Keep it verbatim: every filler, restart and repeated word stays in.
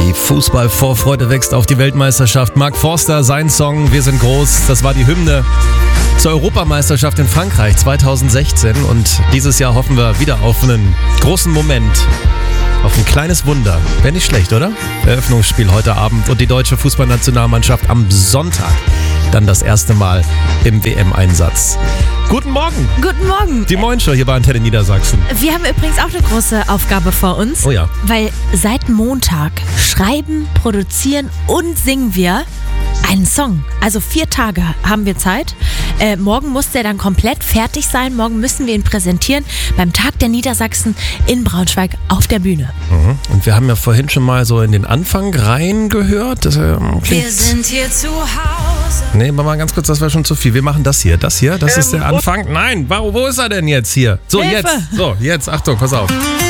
Die Fußballvorfreude wächst auf die Weltmeisterschaft. Mark Forster, sein Song Wir sind groß, das war die Hymne zur Europameisterschaft in Frankreich zweitausendsechzehn. Und dieses Jahr hoffen wir wieder auf einen großen Moment, auf ein kleines Wunder. Wäre nicht schlecht, oder? Eröffnungsspiel heute Abend und die deutsche Fußballnationalmannschaft am Sonntag dann das erste Mal im W M-Einsatz. Guten Morgen. Guten Morgen. Die Moin-Show hier bei Antenne Niedersachsen. Wir haben übrigens auch eine große Aufgabe vor uns. Oh ja. Weil seit Montag schreiben, produzieren und singen wir einen Song. Also vier Tage haben wir Zeit. Äh, morgen muss der dann komplett fertig sein. Morgen müssen wir ihn präsentieren beim Tag der Niedersachsen in Braunschweig auf der Bühne. Mhm. Und wir haben ja vorhin schon mal so in den Anfang reingehört. Das, ähm, wir sind hier zu Hause. Nee, mal ganz kurz, das war schon zu viel. Wir machen das hier. Das hier, das ähm, ist der Anfang. Nein, wo, wo ist er denn jetzt hier? So, Hilfe. jetzt. So, jetzt, Achtung, pass auf.